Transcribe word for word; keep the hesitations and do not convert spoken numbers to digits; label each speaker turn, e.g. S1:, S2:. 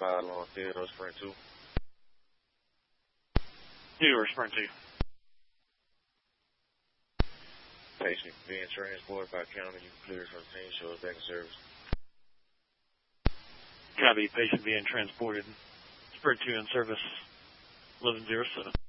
S1: five along Theodore, Sprint two.
S2: Theodore, Sprint two.
S1: Patient being transported by county, you cleared from the team, show us back in service.
S2: Copy, patient being transported. Sprint two in service, eleven zero seven.